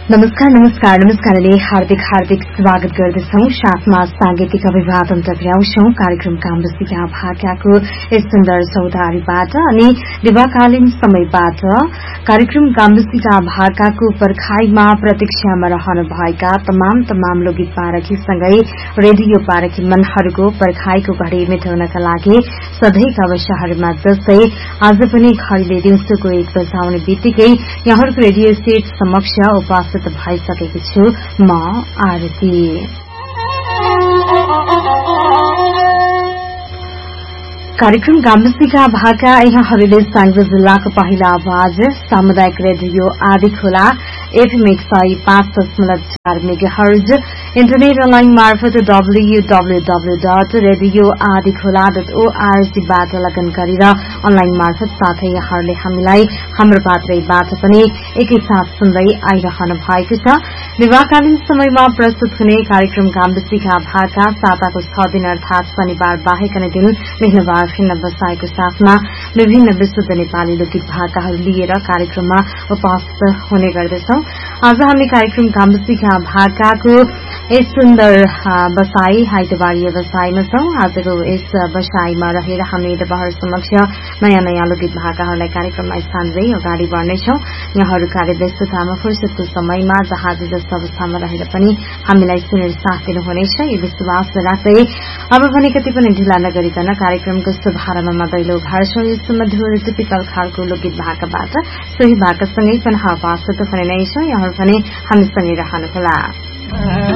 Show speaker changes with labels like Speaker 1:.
Speaker 1: नमस्कारले हार्दिक स्वागत गर्दछौं। साथमा सांगीतिक अभिवादन टक्राउँछौं कार्यक्रम कामबस्तीका भाकाको यस सुन्दर चौधारीबाट अनि दिवाकालीन समयबाट कार्यक्रम कामबस्तीका भाकाको पर्खाईमा प्रतीक्षामा रहनुभएका तमाम लोकगीत पारखीसँगै रेडियो पारखी मनहरूको पर्खाईको घडी मेटाउनका लागि सधैँका वर्षहरूमा जस्तै आज पनि घडीले दिउँसोको 1 बजाउने बित्तिकै यहाँहरूको रेडियो सेट समक्ष उपस्थित भइसकेको छु म आरती। कार्यक्रम कामबस्तीका भाका यहाँहरूले साङ्गो जिल्लाको पहिला आवाज सामुदायिक रेडियो आदि खोला FM 105.4 मेगाहर्ज इन्टरनेट अनलाइन मार्फत www.radioadikhola.org बाट लगन गरेर अनलाइन मार्फत साथै यहाँहरूले हामीलाई हाम्रो पात्रैबाट पनि एकैसाथ सुन्दै आइरहनु भएको छ। दिवाकालीन समयमा प्रस्तुत हुने कार्यक्रम कामबस्तीका भाका साताको 6 दिन अर्थात शनिबार बाहेक अन्य दिन महिनावार भिन्न बसाएको साथमा विभिन्न विशुद्ध नेपाली लोकगीत भाकाहरू लिएर कार्यक्रममा उपस्थित हुने गर्दछौं। आज हामी कार्यक्रम कामबस्तीका भाकाको यस सुन्दर बसाई आइतबारीय बसाईमा छौं। आजको यस बसाईमा रहेर हामी तपाईहरु समक्ष नयाँ लोकगीत भाकाहरूलाई कार्यक्रममा स्थान दिई अगाडि बढ्नेछौं। यहाँहरू कार्यव्यस्ततामा फुर्सदको समयमा जहाज जस्तो अवस्थामा रहेर पनि हामीलाई सुनेर साथ दिनुहुनेछ यो विश्वास राख्दै अब भने कति पनि ढिला नगरिकन कार्यक्रमको शुभारम्भमा दैलो घार्छौं। यस मधुर टिपिकल खालको लोकगीत भाकाबाट सोही भाकासँगै पुनः उपस्थित हुने नै छौं। यहाँहरू पनि हामीसँगै रहनुहोला।